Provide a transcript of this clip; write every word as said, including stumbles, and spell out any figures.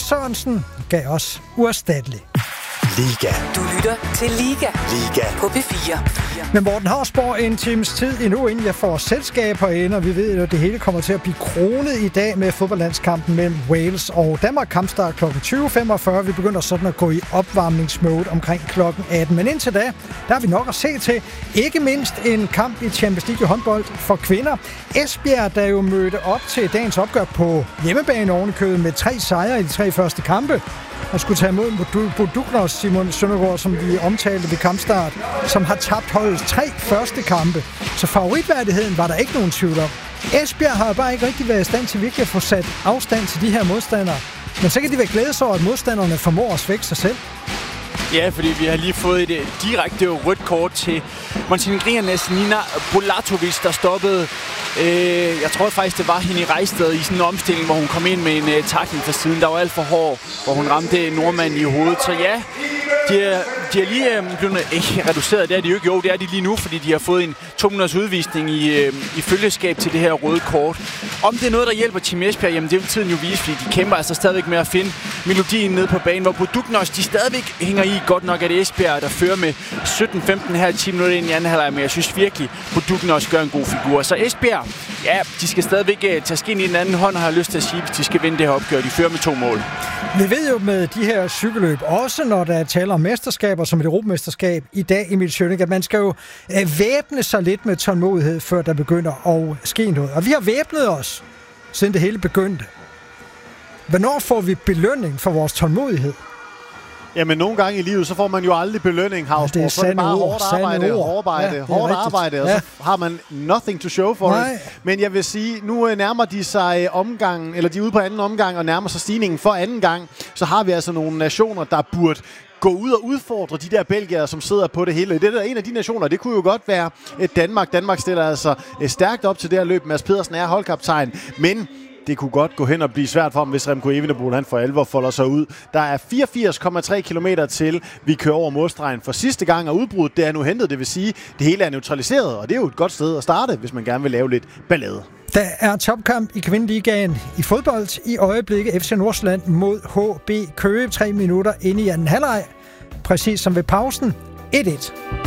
Sørensen gav os uerstattelig. Liga. Du lytter til Liga. Liga. På P fire. Men Morten Hausborg, en times tid endnu, inden jeg får selskab herinde, og vi ved jo, at det hele kommer til at blive kronet i dag med fodboldlandskampen mellem Wales og Danmark. Kampstart klokken tyve femogfyrre. Vi begynder sådan at gå i opvarmningsmode omkring klokken atten. Men indtil da, der har vi nok at se til. Ikke mindst en kamp i Champions League håndbold for kvinder. Esbjerg, der jo mødte op til dagens opgør på hjemmebane ovenikøbet med tre sejre i de tre første kampe. Og skulle tage imod Bodugnos Simon Søndergaard, som vi omtalte ved kampstart, som har tabt holdets tre første kampe. Så favoritværdigheden var der ikke nogen tvivl om. Esbjerg har bare ikke rigtig været i stand til virkelig at få sat afstand til de her modstandere. Men så kan de være glæde sig over, at modstanderne formår at svække sig selv. Ja, fordi vi har lige fået et direkte rødt kort til Montenegriernes Nina Bulatovic, der stoppede. Øh, jeg tror faktisk, det var hende i Rejsted i sådan en omstilling, hvor hun kom ind med en uh, tackling fra siden. Der var alt for hård, hvor hun ramte nordmanden i hovedet. Så ja, de er, de er lige øh, blevet ikke reduceret. Det er de jo ikke. Jo, det er de lige nu, fordi de har fået en to måneders udvisning i, øh, i følgeskab til det her røde kort. Om det er noget, der hjælper Team Esbjerg, jamen det vil tiden jo vise, fordi de kæmper altså stadigvæk med at finde melodien nede på banen, hvor Bodugnos, de stadigvæk hænger i. Godt nok er det Esbjerg, der fører med sytten femten her ti minutter ind i anden halvleg, men jeg synes virkelig, Bodugnos gør en god figur. Så Esbjerg, ja, de skal stadigvæk tage skin i den anden hånd og har lyst til at sige, hvis de skal vinde det her opgør. De fører med to mål. Vi ved jo med de her cykelløb, også når der er tale om mesterskaber som et europamesterskab i dag, Emil Schønning, at man skal jo væbne sig lidt med tålmodighed, før der begynder at ske noget. Og vi har væbnet os, siden det hele begyndte. Hvornår får vi belønning for vores tålmodighed? Jamen, nogle gange i livet, så får man jo aldrig belønning, Hausborg. Ja, så er det bare hårdt arbejde, hårdt arbejde, ja, hårdt arbejde, og ja. så har man nothing to show for Nej. it. Men jeg vil sige, nu nærmer de sig omgangen, eller de er ude på anden omgang, og nærmer sig stigningen for anden gang, så har vi altså nogle nationer, der burde gå ud og udfordre de der belgiere, som sidder på det hele. Det er en af de nationer, det kunne jo godt være Danmark. Danmark stiller altså stærkt op til det her løb. Mads Pedersen er holdkaptajn, men det kunne godt gå hen og blive svært for ham, hvis Remco Evenepoel han for alvor folder sig ud. Der er fireogfirs komma tre kilometer til, vi kører over målstregen for sidste gang, og udbruddet det er nu hentet. Det vil sige, det hele er neutraliseret, og det er jo et godt sted at starte, hvis man gerne vil lave lidt ballade. Der er topkamp i kvindeligaen i fodbold. I øjeblikket F C Nordsjælland mod H B Køge. Tre minutter inde i anden halvleg. Præcis som ved pausen. et et.